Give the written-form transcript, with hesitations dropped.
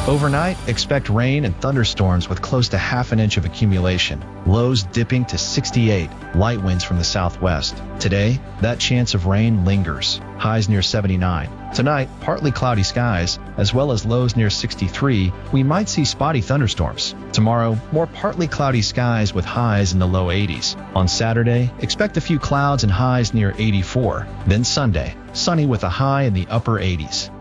Overnight, expect rain and thunderstorms with close to half an inch of accumulation. Lows dipping to 68, light winds from the southwest. Today, that chance of rain lingers. Highs near 79. Tonight, partly cloudy skies, as well as lows near 63. We might see spotty thunderstorms. Tomorrow, more partly cloudy skies with highs in the low 80s. On Saturday, expect a few clouds and highs near 84. Then Sunday, sunny with a high in the upper 80s.